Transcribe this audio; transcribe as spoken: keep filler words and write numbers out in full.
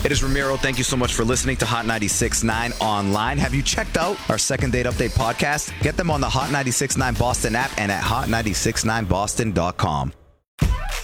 It is Ramiro. Thank you so much for listening to Hot ninety-six point nine online. Have you checked out our Second Date Update podcast? Get them on the Hot ninety-six point nine Boston app and at hot nine six nine boston dot com.